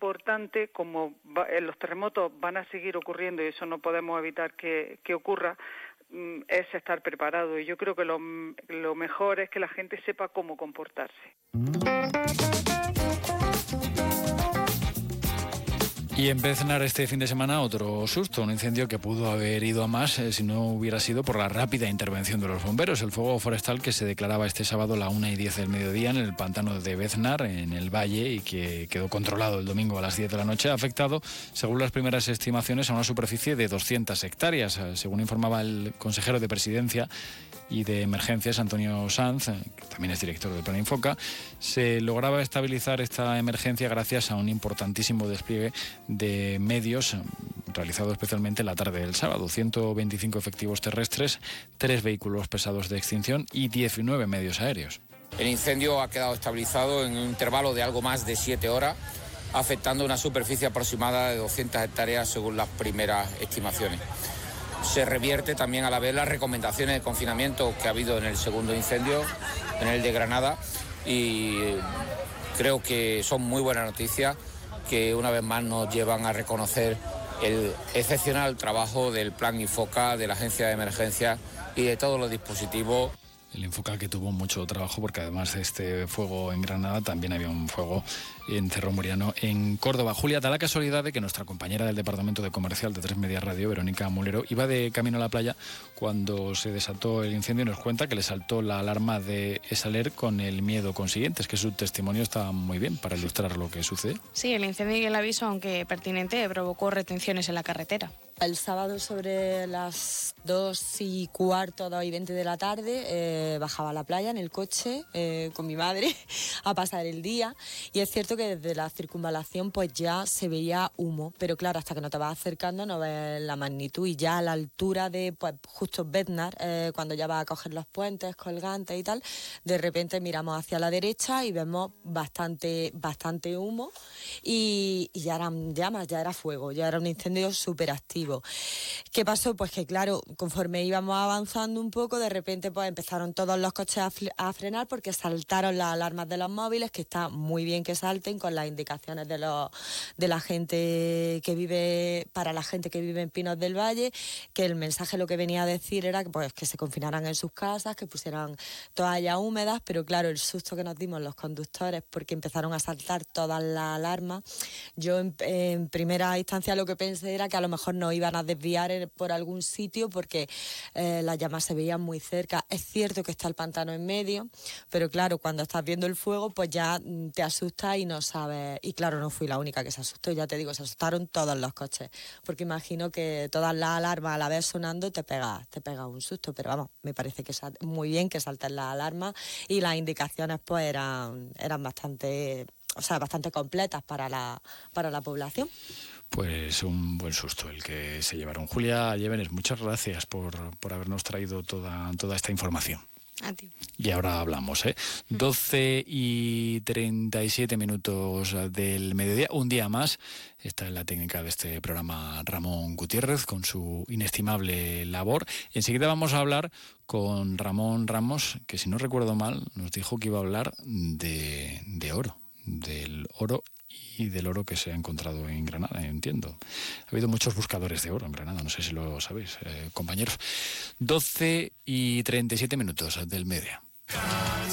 importante, como los terremotos van a seguir ocurriendo y eso no podemos evitar que ocurra, es estar preparado. Y yo creo que lo mejor es que la gente sepa cómo comportarse. Y en Beznar este fin de semana otro susto, un incendio que pudo haber ido a más si no hubiera sido por la rápida intervención de los bomberos. El fuego forestal que se declaraba este sábado a la 1:10 del mediodía en el pantano de Beznar, en el valle, y que quedó controlado el domingo a las 10 de la noche, ha afectado, según las primeras estimaciones, a una superficie de 200 hectáreas. Según informaba el consejero de Presidencia y de Emergencias, Antonio Sanz, que también es director del Plan Infoca, se lograba estabilizar esta emergencia gracias a un importantísimo despliegue de medios realizado especialmente la tarde del sábado. 125 efectivos terrestres, 3 vehículos pesados de extinción y 19 medios aéreos. El incendio ha quedado estabilizado en un intervalo de algo más de 7 horas, afectando una superficie aproximada de 200 hectáreas según las primeras estimaciones. Se revierte también a la vez las recomendaciones de confinamiento que ha habido en el segundo incendio, en el de Granada, y creo que son muy buenas noticias que una vez más nos llevan a reconocer el excepcional trabajo del Plan Infoca, de la Agencia de Emergencias y de todos los dispositivos. El Infoca, que tuvo mucho trabajo porque además de este fuego en Granada también había un fuego en Cerro Muriano en Córdoba. Julia, da la casualidad de que nuestra compañera del Departamento de Comercial de 3 Media Radio, Verónica Mulero, iba de camino a la playa cuando se desató el incendio y nos cuenta que le saltó la alarma de Esaler con el miedo consiguiente. Es que su testimonio está muy bien para ilustrar lo que sucede. Sí, el incendio y el aviso, aunque pertinente, provocó retenciones en la carretera. El sábado sobre las 2:15, 2:20 de la tarde, bajaba a la playa en el coche con mi madre a pasar el día, y es cierto que desde la circunvalación pues ya se veía humo, pero claro, hasta que no te vas acercando no ves la magnitud, y ya a la altura de pues justo Beznar, cuando ya vas a coger los puentes colgantes y tal, de repente miramos hacia la derecha y vemos bastante humo, y ya eran llamas, ya era fuego, ya era un incendio súper activo. ¿Qué pasó? Pues que claro, conforme íbamos avanzando un poco, de repente pues empezaron todos los coches a frenar porque saltaron las alarmas de los móviles, que está muy bien que salten con las indicaciones de la gente que vive, para la gente que vive en Pinos del Valle, que el mensaje lo que venía a decir era que, pues, que se confinaran en sus casas, que pusieran toallas húmedas, pero claro, el susto que nos dimos los conductores porque empezaron a saltar todas las alarmas. Yo en primera instancia lo que pensé era que a lo mejor no iban a desviar por algún sitio porque las llamas se veían muy cerca. Es cierto que está el pantano en medio, pero claro, cuando estás viendo el fuego pues ya te asustas y no sabes. Y claro, no fui la única que se asustó, ya te digo, se asustaron todos los coches, porque imagino que todas las alarmas a la vez sonando te pega un susto, pero vamos, me parece que muy bien que salten las alarmas, y las indicaciones pues eran bastante completas para la población. Pues un buen susto el que se llevaron. Julia Llévenes, muchas gracias por habernos traído toda esta información. A ti. Y ahora hablamos, 12:37 del mediodía. Un día más está en la técnica de este programa Ramón Gutiérrez con su inestimable labor. Enseguida vamos a hablar con Ramón Ramos, que si no recuerdo mal nos dijo que iba a hablar de oro, del oro y del oro que se ha encontrado en Granada, entiendo. Ha habido muchos buscadores de oro en Granada, no sé si lo sabéis, compañeros. 12:37 del mediodía.